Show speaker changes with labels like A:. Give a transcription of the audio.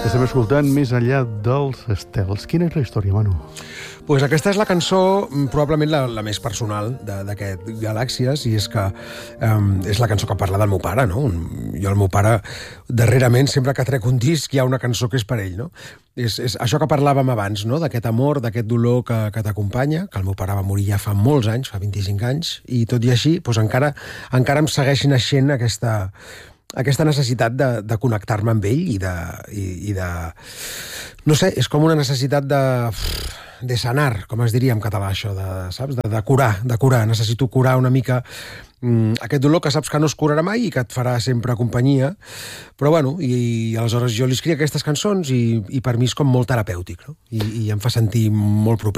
A: Estem escoltant Més enllà dels estels. Quina és la història, Manu?
B: Pues aquesta és la cançó probablement la més personal d'aquest Galàxies, i és que és la cançó que parla del meu pare, no? Jo, el meu pare, darrerament, sempre que trec un disc hi ha una cançó que és per ell, no? És això que parlàvem abans, no? D'aquest amor, d'aquest dolor que t'acompanya, que el meu pare va morir ja fa molts anys, fa 25 anys, i tot i així doncs encara em segueix naixent aquesta necessitat de connectar-me amb ell i de... No sé, és com una necessitat de sanar, com es diria en català, això, saps? De curar. Necessito curar una mica aquest dolor que saps que no es curarà mai i que et farà sempre companyia. Però, bueno, i aleshores jo li escric aquestes cançons i per mi és com molt terapèutic, no? I em fa sentir molt proper.